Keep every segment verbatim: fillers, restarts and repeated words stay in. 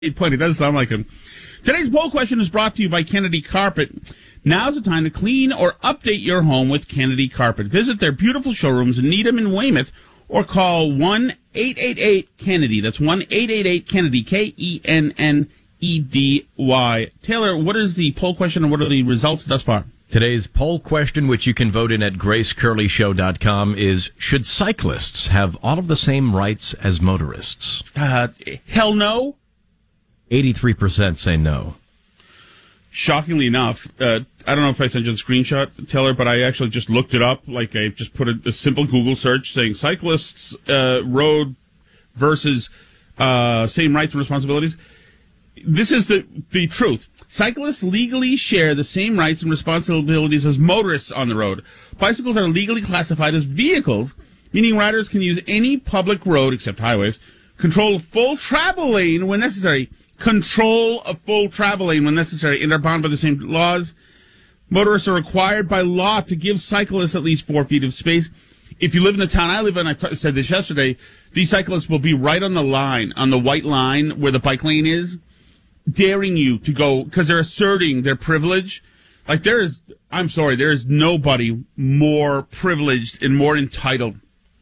Eight point. It does sound like him. Today's poll question is brought to you by Kennedy Carpet. Now's the time to clean or update your home with Kennedy Carpet. Visit their beautiful showrooms in Needham and Weymouth or call one eight eight eight Kennedy. That's one eight eight eight Kennedy, K E N N E D Y. Taylor, what is the poll question and what are the results thus far? Today's poll question, which you can vote in at grace curley show dot com, is, should cyclists have all of the same rights as motorists? Uh, hell no. eighty-three percent say no. Shockingly enough, uh, I don't know if I sent you the screenshot, Taylor, but I actually just looked it up. Like, I just put a, a simple Google search saying cyclists, uh, road versus uh, same rights and responsibilities. This is the, the truth. Cyclists legally share the same rights and responsibilities as motorists on the road. Bicycles are legally classified as vehicles, meaning riders can use any public road, except highways, control a full travel lane when necessary, control a full travel lane when necessary, and are bound by the same laws. Motorists are required by law to give cyclists at least four feet of space. If you live in the town I live in, I t- said this yesterday, these cyclists will be right on the line, on the white line where the bike lane is, daring you to go, because they're asserting their privilege. Like, there is, I'm sorry, there is nobody more privileged and more entitled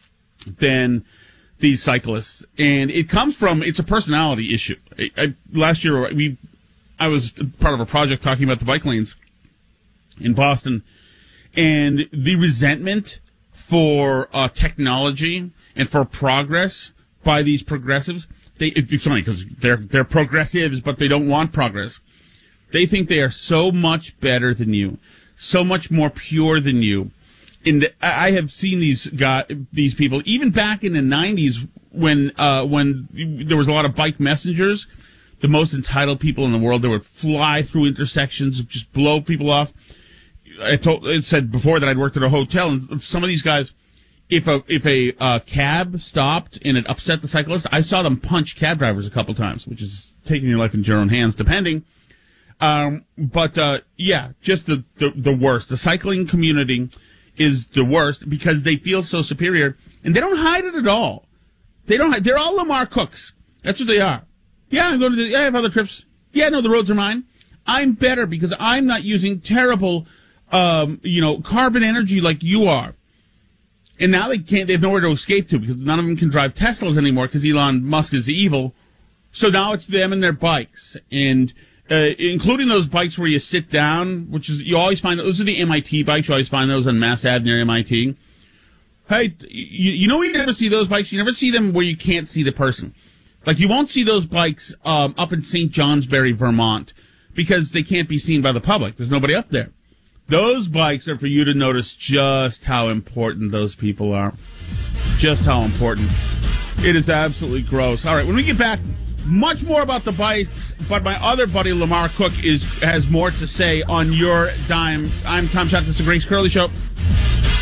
than these cyclists. And it comes from, it's a personality issue. I, I, last year, we, I was part of a project talking about the bike lanes in Boston, and the resentment for uh, technology and for progress by these progressives. They, it's funny because they're they're progressives, but they don't want progress. They think they are so much better than you, so much more pure than you. And I have seen these guys, these people, even back in the nineties when uh, when there was a lot of bike messengers, the most entitled people in the world. They would fly through intersections, just blow people off. I told, it said before that I'd worked at a hotel, and some of these guys, if a if a uh, cab stopped and it upset the cyclist, I saw them punch cab drivers a couple times, which is taking your life into your own hands, depending. Um, but uh, yeah, just the, the the worst. The cycling community is the worst because they feel so superior, and they don't hide it at all. They don't. Hide, they're all Lamar Cooks. That's what they are. Yeah, I'm going to. The, yeah, I have other trips. Yeah, no, the roads are mine. I'm better because I'm not using terrible, um, you know, carbon energy like you are. And now they can't, they have nowhere to escape to because none of them can drive Teslas anymore because Elon Musk is evil. So now it's them and their bikes. And, uh, including those bikes where you sit down, which is, you always find, those are the M I T bikes. You always find those on Mass Ave near M I T. Hey, you, you know where you never see those bikes? You never see them where you can't see the person. Like, you won't see those bikes, um, up in Saint Johnsbury, Vermont, because they can't be seen by the public. There's nobody up there. Those bikes are for you to notice just how important those people are. Just how important. It is absolutely gross. All right, when we get back, much more about the bikes, but my other buddy, Lamar Cook, is has more to say on your dime. I'm Tom Schacht. This is the Grace Curley Show.